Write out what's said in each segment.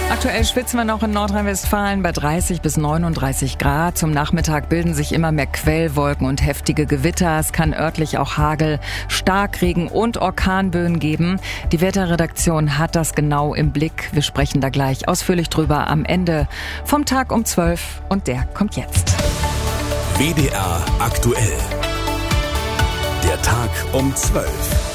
Aktuell schwitzen wir noch in Nordrhein-Westfalen bei 30 bis 39 Grad. Zum Nachmittag bilden sich immer mehr Quellwolken und heftige Gewitter. Es kann örtlich auch Hagel, Starkregen und Orkanböen geben. Die Wetterredaktion hat das genau im Blick. Wir sprechen da gleich ausführlich drüber am Ende vom Tag um 12. Und der kommt jetzt. WDR aktuell. Der Tag um 12.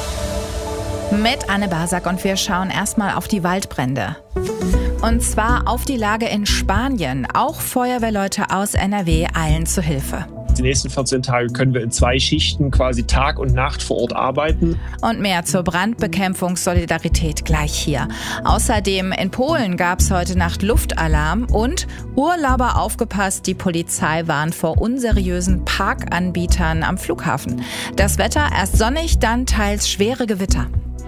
Mit Anne Basak und wir schauen erstmal auf die Waldbrände. Und zwar auf die Lage in Spanien. Auch Feuerwehrleute aus NRW eilen zu Hilfe. Die nächsten 14 Tage können wir in 2 Schichten quasi Tag und Nacht vor Ort arbeiten. Und mehr zur Brandbekämpfungssolidarität gleich hier. Außerdem in Polen gab es heute Nacht Luftalarm und Urlauber aufgepasst, die Polizei warnt vor unseriösen Parkanbietern am Flughafen. Das Wetter erst sonnig, dann teils schwere Gewitter.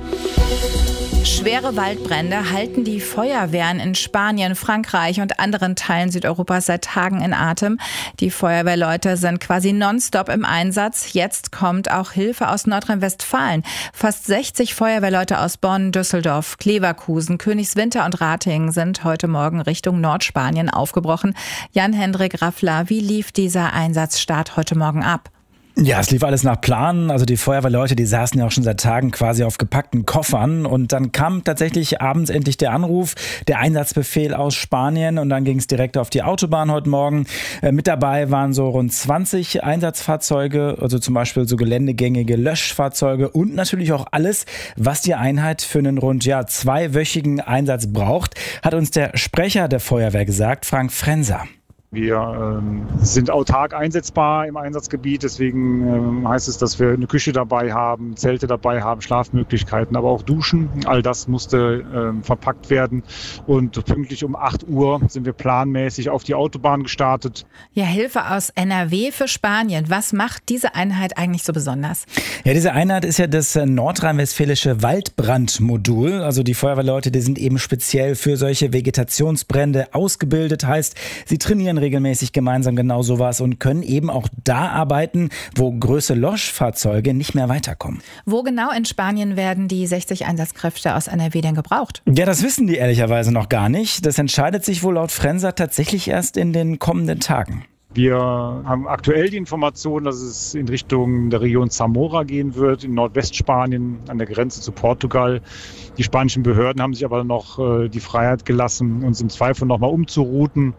Schwere Waldbrände halten die Feuerwehren in Spanien, Frankreich und anderen Teilen Südeuropas seit Tagen in Atem. Die Feuerwehrleute sind quasi nonstop im Einsatz. Jetzt kommt auch Hilfe aus Nordrhein-Westfalen. Fast 60 Feuerwehrleute aus Bonn, Düsseldorf, Leverkusen, Königswinter und Ratingen sind heute Morgen Richtung Nordspanien aufgebrochen. Jan-Hendrik Raffler, wie lief dieser Einsatzstart heute Morgen ab? Ja, es lief alles nach Plan. Also die Feuerwehrleute, die saßen ja auch schon seit Tagen quasi auf gepackten Koffern. Und dann kam tatsächlich abends endlich der Anruf, der Einsatzbefehl aus Spanien. Und dann ging es direkt auf die Autobahn heute Morgen. Mit dabei waren so rund 20 Einsatzfahrzeuge, also zum Beispiel so geländegängige Löschfahrzeuge und natürlich auch alles, was die Einheit für einen rund 2-wöchigen Einsatz braucht, hat uns der Sprecher der Feuerwehr gesagt, Frank Frenser. Wir sind autark einsetzbar im Einsatzgebiet, deswegen heißt es, dass wir eine Küche dabei haben, Zelte dabei haben, Schlafmöglichkeiten, aber auch Duschen. All das musste verpackt werden und pünktlich um 8 Uhr sind wir planmäßig auf die Autobahn gestartet. Ja, Hilfe aus NRW für Spanien. Was macht diese Einheit eigentlich so besonders? Ja, diese Einheit ist ja das nordrhein-westfälische Waldbrandmodul. Also die Feuerwehrleute, die sind eben speziell für solche Vegetationsbrände ausgebildet. Heißt, sie trainieren regelmäßig gemeinsam genau sowas und können eben auch da arbeiten, wo größere Löschfahrzeuge nicht mehr weiterkommen. Wo genau in Spanien werden die 60 Einsatzkräfte aus NRW denn gebraucht? Ja, das wissen die ehrlicherweise noch gar nicht. Das entscheidet sich wohl laut Frenser tatsächlich erst in den kommenden Tagen. Wir haben aktuell die Information, dass es in Richtung der Region Zamora gehen wird, in Nordwestspanien an der Grenze zu Portugal. Die spanischen Behörden haben sich aber noch die Freiheit gelassen, uns im Zweifel nochmal umzurouten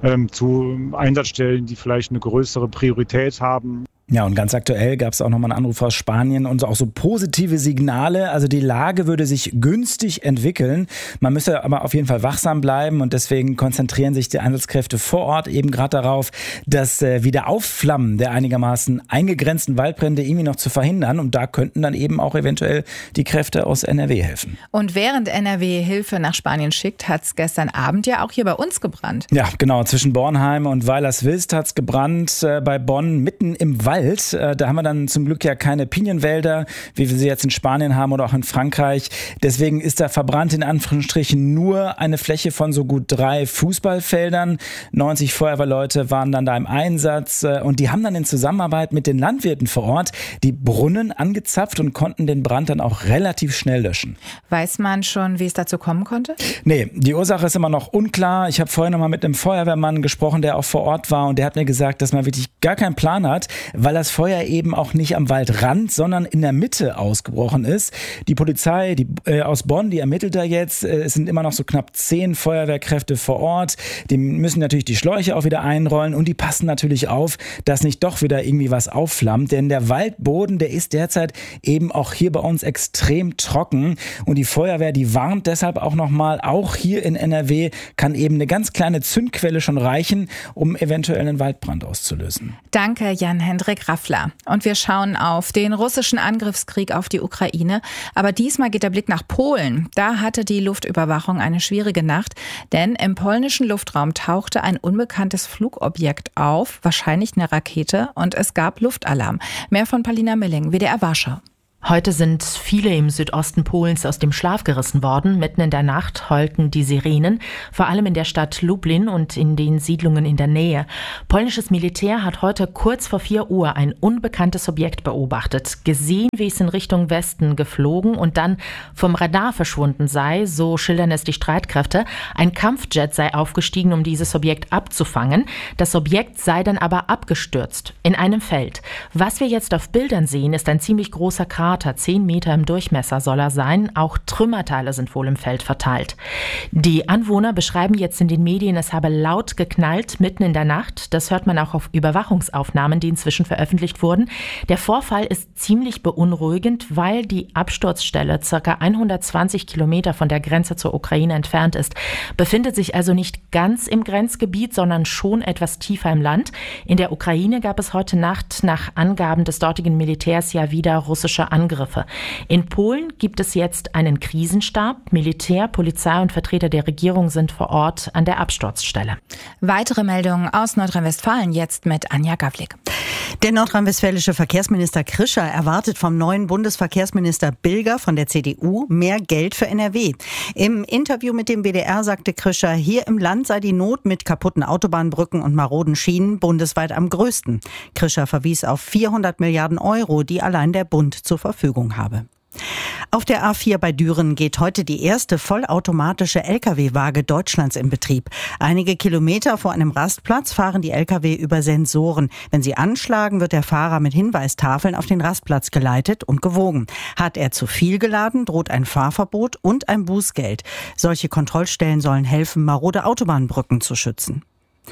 zu Einsatzstellen, die vielleicht eine größere Priorität haben. Ja, und ganz aktuell gab es auch nochmal einen Anruf aus Spanien und auch so positive Signale. Also die Lage würde sich günstig entwickeln. Man müsse aber auf jeden Fall wachsam bleiben und deswegen konzentrieren sich die Einsatzkräfte vor Ort eben gerade darauf, das Wiederaufflammen der einigermaßen eingegrenzten Waldbrände irgendwie noch zu verhindern. Und da könnten dann eben auch eventuell die Kräfte aus NRW helfen. Und während NRW Hilfe nach Spanien schickt, hat es gestern Abend ja auch hier bei uns gebrannt. Ja, genau. Zwischen Bornheim und Weilerswilst hat es gebrannt, bei Bonn mitten im Wald. Da haben wir dann zum Glück ja keine Pinienwälder, wie wir sie jetzt in Spanien haben oder auch in Frankreich. Deswegen ist da verbrannt in Anführungsstrichen nur eine Fläche von so gut 3 Fußballfeldern. 90 Feuerwehrleute waren dann da im Einsatz und die haben dann in Zusammenarbeit mit den Landwirten vor Ort die Brunnen angezapft und konnten den Brand dann auch relativ schnell löschen. Weiß man schon, wie es dazu kommen konnte? Nee, die Ursache ist immer noch unklar. Ich habe vorhin noch mal mit einem Feuerwehrmann gesprochen, der auch vor Ort war und der hat mir gesagt, dass man wirklich gar keinen Plan hat, weil das Feuer eben auch nicht am Waldrand, sondern in der Mitte ausgebrochen ist. Die Polizei aus Bonn, die ermittelt da jetzt. Es sind immer noch so knapp 10 Feuerwehrkräfte vor Ort. Die müssen natürlich die Schläuche auch wieder einrollen und die passen natürlich auf, dass nicht doch wieder irgendwie was aufflammt. Denn der Waldboden, der ist derzeit eben auch hier bei uns extrem trocken. Und die Feuerwehr, die warnt deshalb auch nochmal, auch hier in NRW kann eben eine ganz kleine Zündquelle schon reichen, um eventuell einen Waldbrand auszulösen. Danke, Jan-Hendrik Raffler. Und wir schauen auf den russischen Angriffskrieg auf die Ukraine. Aber diesmal geht der Blick nach Polen. Da hatte die Luftüberwachung eine schwierige Nacht, denn im polnischen Luftraum tauchte ein unbekanntes Flugobjekt auf, wahrscheinlich eine Rakete, und es gab Luftalarm. Mehr von Paulina Milling, WDR Warschau. Heute sind viele im Südosten Polens aus dem Schlaf gerissen worden. Mitten in der Nacht heulten die Sirenen, vor allem in der Stadt Lublin und in den Siedlungen in der Nähe. Polnisches Militär hat heute kurz vor 4 Uhr ein unbekanntes Objekt beobachtet, gesehen, wie es in Richtung Westen geflogen und dann vom Radar verschwunden sei, so schildern es die Streitkräfte. Ein Kampfjet sei aufgestiegen, um dieses Objekt abzufangen. Das Objekt sei dann aber abgestürzt in einem Feld. Was wir jetzt auf Bildern sehen, ist ein ziemlich großer Krater. 10 Meter im Durchmesser soll er sein. Auch Trümmerteile sind wohl im Feld verteilt. Die Anwohner beschreiben jetzt in den Medien, es habe laut geknallt mitten in der Nacht. Das hört man auch auf Überwachungsaufnahmen, die inzwischen veröffentlicht wurden. Der Vorfall ist ziemlich beunruhigend, weil die Absturzstelle ca. 120 Kilometer von der Grenze zur Ukraine entfernt ist. Befindet sich also nicht ganz im Grenzgebiet, sondern schon etwas tiefer im Land. In der Ukraine gab es heute Nacht nach Angaben des dortigen Militärs ja wieder russische Angriffe. In Polen gibt es jetzt einen Krisenstab. Militär, Polizei und Vertreter der Regierung sind vor Ort an der Absturzstelle. Weitere Meldungen aus Nordrhein-Westfalen jetzt mit Anja Gawlik. Der nordrhein-westfälische Verkehrsminister Krischer erwartet vom neuen Bundesverkehrsminister Bilger von der CDU mehr Geld für NRW. Im Interview mit dem WDR sagte Krischer, hier im Land sei die Not mit kaputten Autobahnbrücken und maroden Schienen bundesweit am größten. Krischer verwies auf 400 Milliarden Euro, die allein der Bund zur Verfügung habe. Auf der A4 bei Düren geht heute die erste vollautomatische Lkw-Waage Deutschlands in Betrieb. Einige Kilometer vor einem Rastplatz fahren die Lkw über Sensoren. Wenn sie anschlagen, wird der Fahrer mit Hinweistafeln auf den Rastplatz geleitet und gewogen. Hat er zu viel geladen, droht ein Fahrverbot und ein Bußgeld. Solche Kontrollstellen sollen helfen, marode Autobahnbrücken zu schützen.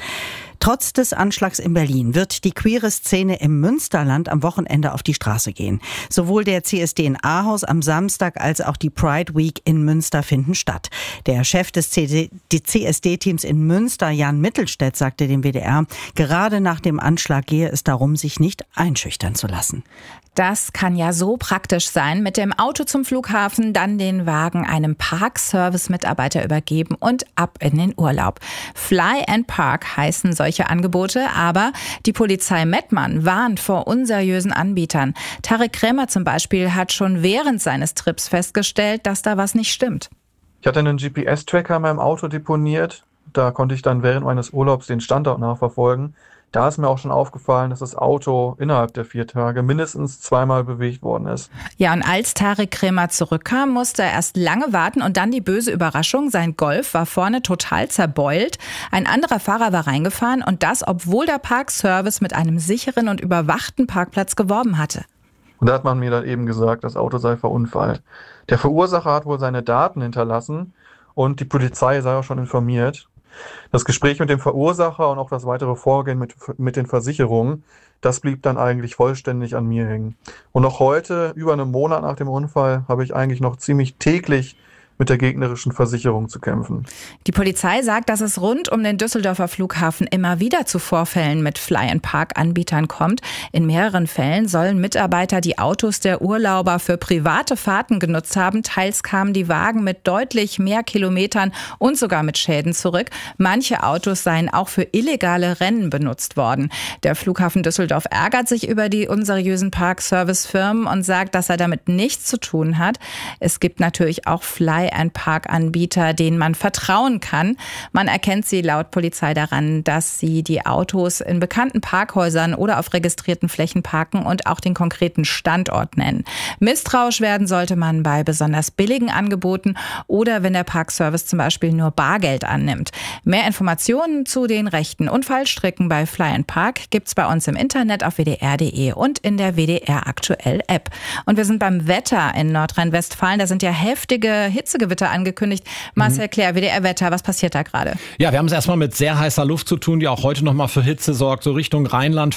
Trotz des Anschlags in Berlin wird die queere Szene im Münsterland am Wochenende auf die Straße gehen. Sowohl der CSD in Ahaus am Samstag als auch die Pride Week in Münster finden statt. Der Chef des CSD-Teams in Münster, Jan Mittelstädt, sagte dem WDR, gerade nach dem Anschlag gehe es darum, sich nicht einschüchtern zu lassen. Das kann ja so praktisch sein. Mit dem Auto zum Flughafen, dann den Wagen einem Parkservice-Mitarbeiter übergeben und ab in den Urlaub. Fly and Park heißen solche Angebote, aber die Polizei Mettmann warnt vor unseriösen Anbietern. Tarek Krämer zum Beispiel hat schon während seines Trips festgestellt, dass da was nicht stimmt. Ich hatte einen GPS-Tracker in meinem Auto deponiert. Da konnte ich dann während meines Urlaubs den Standort nachverfolgen. Da ist mir auch schon aufgefallen, dass das Auto innerhalb der 4 Tage mindestens 2-mal bewegt worden ist. Ja, und als Tarek Krämer zurückkam, musste er erst lange warten und dann die böse Überraschung, sein Golf war vorne total zerbeult. Ein anderer Fahrer war reingefahren und das, obwohl der Parkservice mit einem sicheren und überwachten Parkplatz geworben hatte. Und da hat man mir dann eben gesagt, das Auto sei verunfallt. Der Verursacher hat wohl seine Daten hinterlassen und die Polizei sei auch schon informiert. Das Gespräch mit dem Verursacher und auch das weitere Vorgehen mit den Versicherungen, das blieb dann eigentlich vollständig an mir hängen. Und auch heute, über einen Monat nach dem Unfall, habe ich eigentlich noch ziemlich täglich mit der gegnerischen Versicherung zu kämpfen. Die Polizei sagt, dass es rund um den Düsseldorfer Flughafen immer wieder zu Vorfällen mit Fly-and-Park-Anbietern kommt. In mehreren Fällen sollen Mitarbeiter die Autos der Urlauber für private Fahrten genutzt haben. Teils kamen die Wagen mit deutlich mehr Kilometern und sogar mit Schäden zurück. Manche Autos seien auch für illegale Rennen benutzt worden. Der Flughafen Düsseldorf ärgert sich über die unseriösen Parkservice-Firmen und sagt, dass er damit nichts zu tun hat. Es gibt natürlich auch Fly-and-Park-Anbieter, denen man vertrauen kann. Man erkennt sie laut Polizei daran, dass sie die Autos in bekannten Parkhäusern oder auf registrierten Flächen parken und auch den konkreten Standort nennen. Misstrauisch werden sollte man bei besonders billigen Angeboten oder wenn der Parkservice zum Beispiel nur Bargeld annimmt. Mehr Informationen zu den Rechten und Fallstricken bei Fly&Park gibt's bei uns im Internet auf wdr.de und in der WDR Aktuell App. Und wir sind beim Wetter in Nordrhein-Westfalen. Da sind ja heftige Hitzegewitter angekündigt. Marcel Klär, WDR-Wetter, was passiert da gerade? Ja, wir haben es erstmal mit sehr heißer Luft zu tun, die auch heute nochmal für Hitze sorgt. So Richtung Rheinland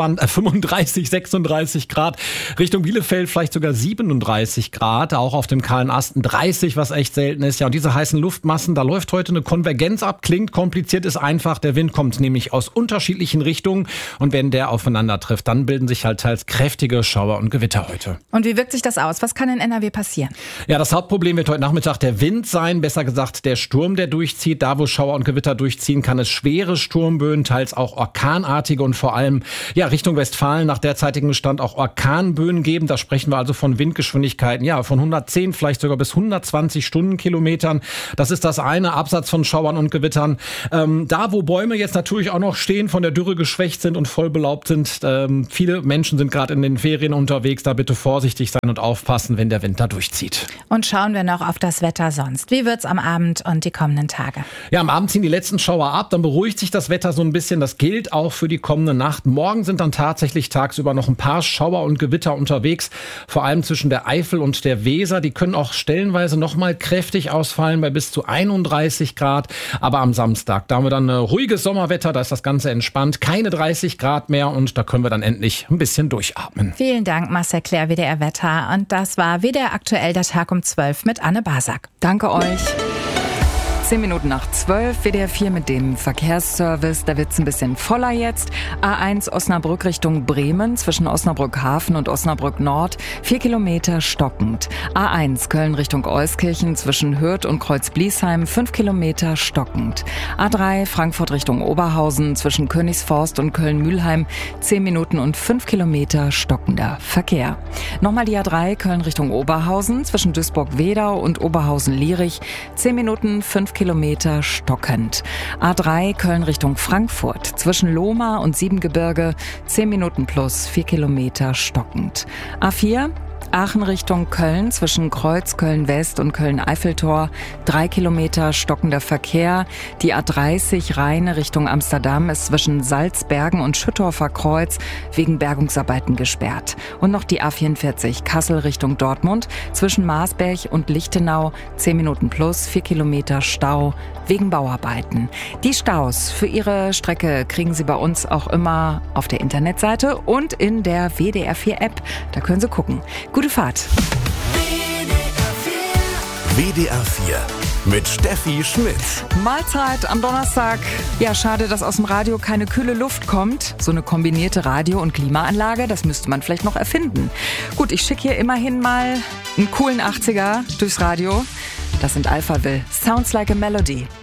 35, 36 Grad. Richtung Bielefeld vielleicht sogar 37 Grad. Auch auf dem kahlen Asten 30, was echt selten ist. Ja, und diese heißen Luftmassen, da läuft heute eine Konvergenz ab. Klingt kompliziert, ist einfach. Der Wind kommt nämlich aus unterschiedlichen Richtungen. Und wenn der aufeinander trifft, dann bilden sich halt teils kräftige Schauer und Gewitter heute. Und wie wirkt sich das aus? Was kann in NRW passieren? Ja, das Hauptproblem wird heute Nachmittag Montag der Wind sein, besser gesagt der Sturm, der durchzieht. Da, wo Schauer und Gewitter durchziehen, kann es schwere Sturmböen, teils auch orkanartige und vor allem Richtung Westfalen nach derzeitigem Stand auch Orkanböen geben. Da sprechen wir also von Windgeschwindigkeiten von 110, vielleicht sogar bis 120 Stundenkilometern. Das ist das eine, abseits von Schauern und Gewittern. Da, wo Bäume jetzt natürlich auch noch stehen, von der Dürre geschwächt sind und voll belaubt sind, viele Menschen sind gerade in den Ferien unterwegs. Da bitte vorsichtig sein und aufpassen, wenn der Wind da durchzieht. Und schauen wir noch auf das Wetter sonst. Wie wird's am Abend und die kommenden Tage? Ja, am Abend ziehen die letzten Schauer ab, dann beruhigt sich das Wetter so ein bisschen. Das gilt auch für die kommende Nacht. Morgen sind dann tatsächlich tagsüber noch ein paar Schauer und Gewitter unterwegs, vor allem zwischen der Eifel und der Weser. Die können auch stellenweise noch mal kräftig ausfallen bei bis zu 31 Grad. Aber am Samstag, da haben wir dann ruhiges Sommerwetter, da ist das Ganze entspannt. Keine 30 Grad mehr und da können wir dann endlich ein bisschen durchatmen. Vielen Dank, Marcel Claire, WDR Wetter. Und das war WDR aktuell, der Tag um 12 mit Anne Basak. Danke euch. 10 Minuten nach 12, WDR 4 mit dem Verkehrsservice. Da wird's ein bisschen voller jetzt. A1 Osnabrück Richtung Bremen, zwischen Osnabrück Hafen und Osnabrück Nord, 4 Kilometer stockend. A1 Köln Richtung Euskirchen, zwischen Hürth und Kreuzbliesheim, 5 Kilometer stockend. A3 Frankfurt Richtung Oberhausen, zwischen Königsforst und Köln-Mühlheim, 10 Minuten und 5 Kilometer stockender Verkehr. Nochmal die A3 Köln Richtung Oberhausen, zwischen Duisburg-Wedau und Oberhausen-Lierich, 10 Minuten, 5 Kilometer stockend. A3 Köln Richtung Frankfurt, zwischen Lohmar und Siebengebirge, 10 Minuten plus 4 Kilometer stockend. A4 Aachen Richtung Köln, zwischen Kreuz, Köln-West und Köln-Eiffeltor, 3 Kilometer stockender Verkehr. Die A30 Rheine Richtung Amsterdam ist zwischen Salzbergen und Schüttorfer Kreuz wegen Bergungsarbeiten gesperrt. Und noch die A44 Kassel Richtung Dortmund, zwischen Marsberg und Lichtenau, 10 Minuten plus 4 Kilometer Stau wegen Bauarbeiten. Die Staus für Ihre Strecke kriegen Sie bei uns auch immer auf der Internetseite und in der WDR 4 App. Da können Sie gucken. Gute Fahrt. WDR 4 mit Steffi Schmidt. Mahlzeit am Donnerstag. Ja, schade, dass aus dem Radio keine kühle Luft kommt. So eine kombinierte Radio- und Klimaanlage, das müsste man vielleicht noch erfinden. Gut, ich schicke hier immerhin mal einen coolen 80er durchs Radio. Das sind Alphaville. Sounds like a Melody.